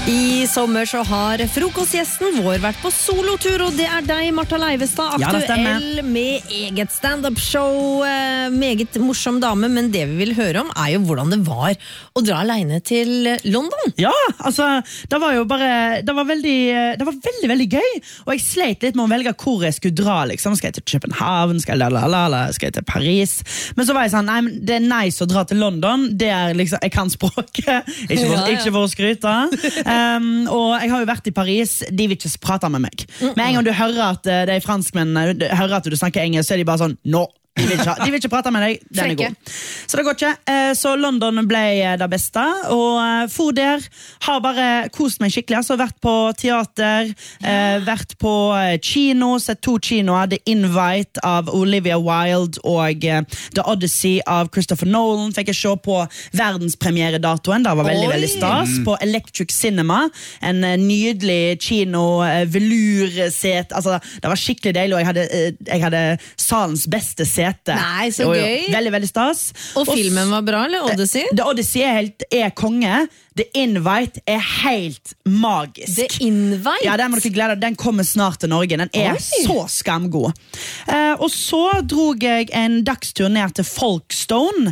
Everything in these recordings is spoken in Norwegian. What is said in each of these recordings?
I sommer så har frokostgjesten vår vært på solotur, og det deg, Martha Leivestad, aktuell med eget stand-up-show. Meget morsom dame, men det vi vil høre om jo hvordan det var å dra alene til London. Ja, altså, det var jo bare, det var veldig gøy, og jeg slet litt med å velge hvor jeg skulle dra, liksom. Skal jeg til København, skal jeg til Paris? Men så var jeg sånn, nei, men det nice å dra til London, det liksom, jeg kan språket, ikke for å skryte. Og jeg har jo vært i Paris. De vil ikke prate med meg. Men en gang du hører at de franskmennene hører at du snakker engelsk, så er de bare sånn, no. De vil ikke prate med deg. Den god. Så det går ikke. Så London ble det beste, og for der har bare kost meg skikkelig. Altså vært på teater, vært på kino, sett 2 kinoer, The Invite av Olivia Wilde og The Odyssey av Christopher Nolan. Fikk jeg se på verdenspremieredatoen. Det var veldig stas. På Electric Cinema, en nydelig kino, velurset. Altså, det var skikkelig deilig, og jeg hadde salens beste set. Nei, så gøy. Veldig stas. Og filmen var bra, eller Odyssey? The Odyssey er konge. The Invite helt magisk. The Invite? Ja, den må dere glede. Den kommer snart til Norge. Den så skamgod. Og så drog jeg en dagstur ned til Folkestone,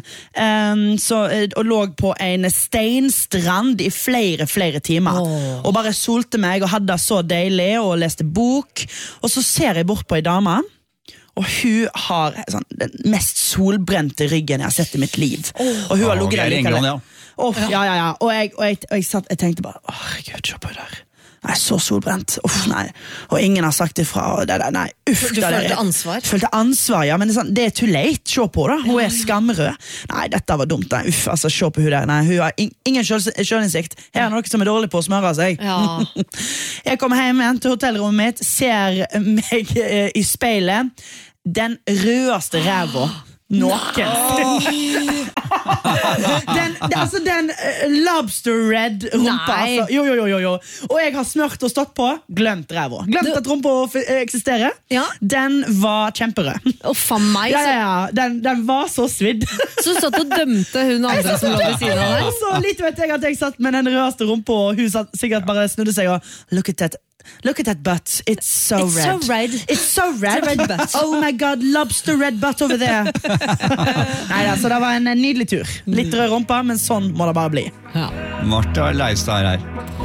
og lå på en steinstrand i flere timer. Og bare solte meg og hadde det så deilig, og leste bok. Og så ser jeg bort på en dame, og hun har sånn, den mest solbrente ryggen jeg har sett i mitt liv. Og hun har ligget der likevel. Ja. Og jeg tenkte bare, Gud, se på det der. Nei, så solbrent. Nei. Og ingen har sagt ifra. Nei, uff. Du følte ansvar? Følte ansvar, ja. Men det too late. Se på da. Hun skamrød. Nei, dette var dumt. Nei, uff, altså, se på hun der. Nei, hun har ingen selvinnsikt. Her noe som dårlig på å smøre seg. Ja. Jeg kommer hjem igjen til hotellrommet mitt, ser meg i speilet. Den rødeste ræva noen. den lobster red rumpa, altså. Jo. Og jeg har smørt og stått på, glemt ræva. Glemt at rumpa eksisterer. Ja. Den var kjemperød. Faen meg. Ja. Den var så svidd. Så satt og dømte hun andre som lå ved siden av deg. Og så litt vet jeg at jeg satt med den rødeste rumpa, og hun satt, sikkert bare snudde seg og Look at that butt. It's so red. It's so red. Red butt. Oh my god, lobster red butt over there. Neida, så det var en nydelig tur. Litt rød rumpa, men sånn må det bare bli. Martha Leivestad her.